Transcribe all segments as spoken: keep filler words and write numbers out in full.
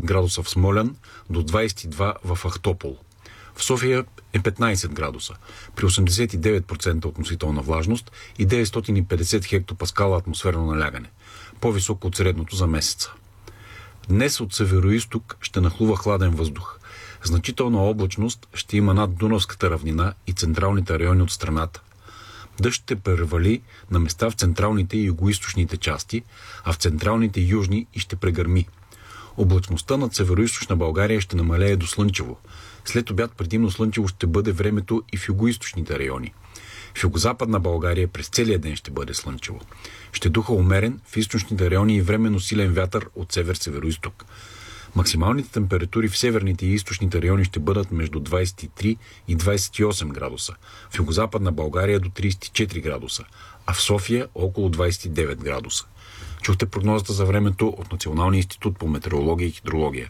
двадесет градуса в Смолян, до двадесет и два в Ахтопол. В София е петнадесет градуса, при осемдесет и девет процента относителна влажност и деветстотин и петдесет хектопаскала атмосферно налягане, по-високо от средното за месеца. Днес от североизток ще нахлува хладен въздух. Значителна облачност ще има над Дунавската равнина и централните райони от страната. Дъжд ще превали на места в централните и югоизточните части, а в централните и южни и ще прегърми. Облачността над североизточна България ще намалее до слънчево. След обяд предимно слънчево ще бъде времето и в югоизточните райони. В югозападна България през целия ден ще бъде слънчево. Ще духа умерен, в източните райони и временно силен вятър от север-североизток. Максималните температури в северните и източните райони ще бъдат между двадесет и три и двадесет и осем градуса, в югозападна България до тридесет и четири градуса, а в София около двадесет и девет градуса. Чухте прогнозата за времето от Националния институт по метеорология и хидрология.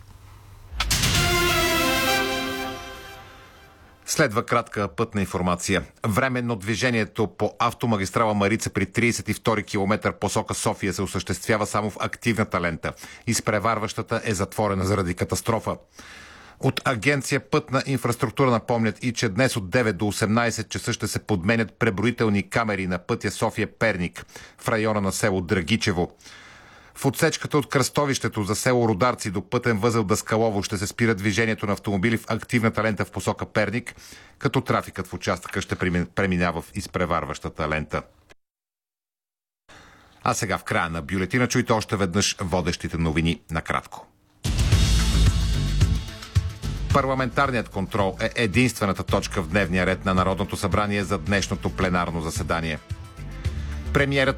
Следва кратка пътна информация. Временно движението по автомагистрала Марица при тридесет и втори километър посока София се осъществява само в активната лента. Изпреварващата е затворена заради катастрофа. От Агенция Пътна инфраструктура напомнят и че днес от девет до осемнадесет часа ще се подменят преброителни камери на пътя София-Перник в района на село Драгичево. В отсечката от кръстовището за село Рударци до пътен възел Даскалово ще се спира движението на автомобили в активната лента в посока Перник, като трафикът в участъка ще преминава в изпреварващата лента. А сега в края на бюлетина чуйте още веднъж водещите новини накратко. Парламентарният контрол е единствената точка в дневния ред на Народното събрание за днешното пленарно заседание. Премиерът